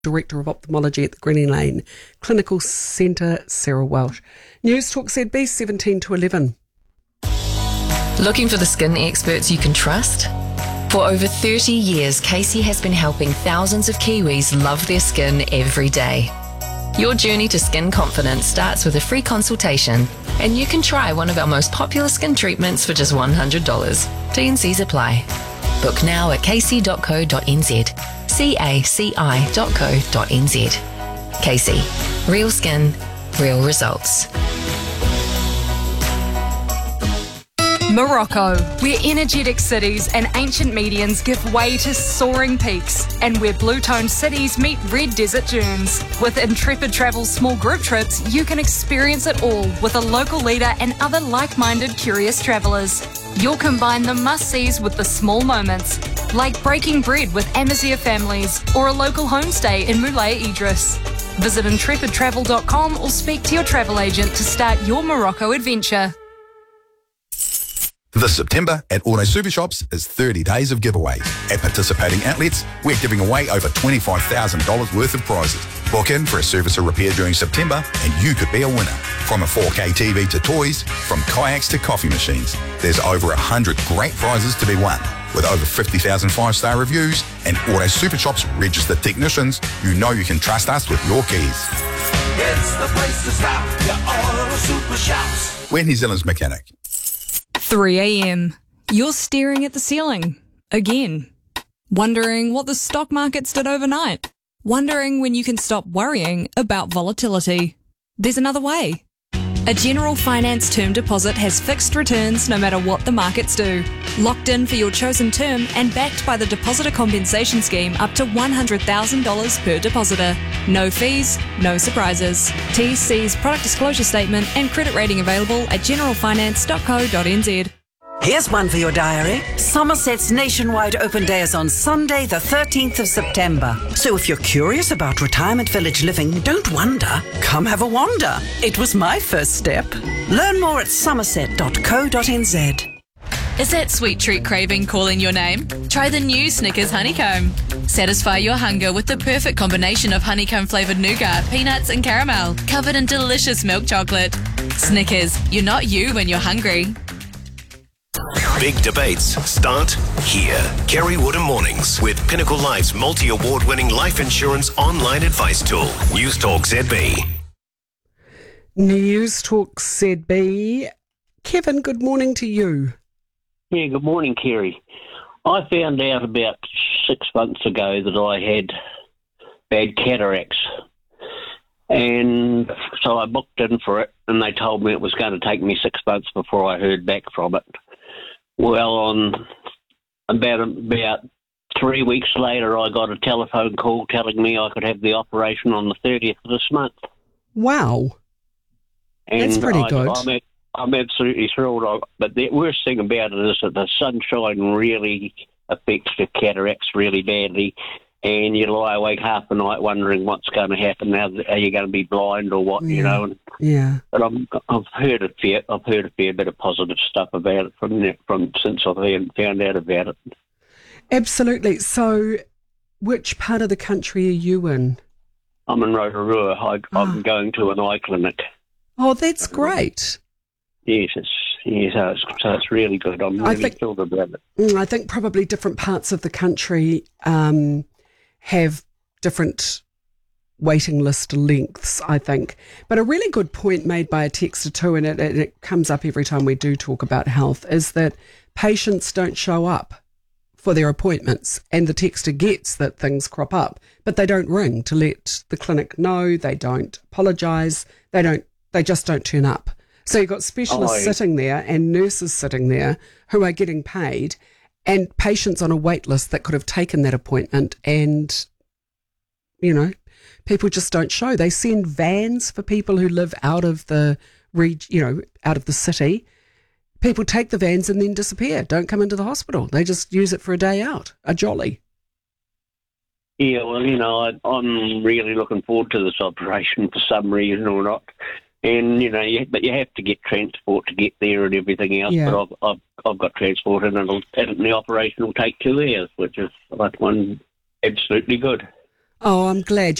Director of Ophthalmology at the Greening Lane Clinical Centre, Sarah Welsh. News Talk ZB 17 to 11. Looking for the skin experts you can trust? For over 30 years, Casey has been helping thousands of Kiwis love their skin every day. Your journey to skin confidence starts with a free consultation, and you can try one of our most popular skin treatments for just $100. T&Cs apply. Book now at casey.co.nz. caci.co.nz. Casey. Real skin, real results. Morocco, where energetic cities and ancient medians give way to soaring peaks, and where blue-toned cities meet red desert dunes. With Intrepid Travel's small group trips, you can experience it all with a local leader and other like-minded curious travellers. You'll combine the must-sees with the small moments, like breaking bread with Amazigh families or a local homestay in Moulay Idris. Visit intrepidtravel.com or speak to your travel agent to start your Morocco adventure. This September at Auto Super Shops is 30 days of giveaway. At participating outlets, we're giving away over $25,000 worth of prizes. Book in for a service or repair during September and you could be a winner. From a 4K TV to toys, from kayaks to coffee machines, there's over 100 great prizes to be won. With over 50,000 five-star reviews and Auto Super Shops registered technicians, you know you can trust us with your keys. It's the place to stop, your Auto Super Shops. We're New Zealand's mechanic. 3 a.m. You're staring at the ceiling. Again. Wondering what the stock markets did overnight. Wondering when you can stop worrying about volatility. There's another way. A General Finance term deposit has fixed returns no matter what the markets do. Locked in for your chosen term and backed by the Depositor Compensation Scheme up to $100,000 per depositor. No fees, no surprises. TSC's product disclosure statement and credit rating available at generalfinance.co.nz. Here's one for your diary. Somerset's nationwide open day is on Sunday, the 13th of September. So if you're curious about retirement village living, don't wonder. Come have a wander. It was my first step. Learn more at somerset.co.nz. Is that sweet treat craving calling your name? Try the new Snickers Honeycomb. Satisfy your hunger with the perfect combination of honeycomb-flavoured nougat, peanuts and caramel, covered in delicious milk chocolate. Snickers, you're not you when you're hungry. Big debates start here. Kerry Woodham Mornings with Pinnacle Life's multi-award-winning life insurance online advice tool. News Talk ZB. News Talk ZB. Kevin, good morning to you. Yeah, good morning, Kerry. I found out about 6 months ago that I had bad cataracts. And so I booked in for it, and they told me it was going to take me 6 months before I heard back from it. Well, on about 3 weeks later, I got a telephone call telling me I could have the operation on the 30th of this month. Wow. And that's pretty good. I'm absolutely thrilled. But the worst thing about it is that the sunshine really affects the cataracts really badly. And you lie awake half the night wondering what's going to happen now. Are you going to be blind or what? Yeah. You know. Yeah. But I've heard a fair bit of positive stuff about it from since I found out about it. Absolutely. So, which part of the country are you in? I'm in Rotorua. I'm going to an eye clinic. Oh, that's great. Yes, it's really good. I'm really thrilled about it. I think probably different parts of the country have different waiting list lengths, I think. But a really good point made by a texter too, and it comes up every time we do talk about health, is that patients don't show up for their appointments, and the texter gets that things crop up, but they don't ring to let the clinic know, they don't apologise, they just don't turn up. So you've got specialists sitting there and nurses sitting there who are getting paid, and patients on a wait list that could have taken that appointment, and, you know, people just don't show. They send vans for people who live out of the out of the city. People take the vans and then disappear, don't come into the hospital. They just use it for a day out, a jolly. Yeah, well, you know, I'm really looking forward to this operation for some reason or not. And, you know, but you have to get transport to get there and everything else. Yeah. But I've got transport, and the operation will take 2 hours, which is, I find, absolutely good. Oh, I'm glad.